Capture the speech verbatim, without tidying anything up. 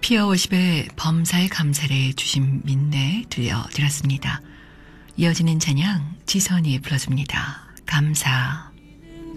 피어워십의 범사에 감사를 주신 민네 들려드렸습니다. 이어지는 찬양 지선이 불러줍니다. 감사.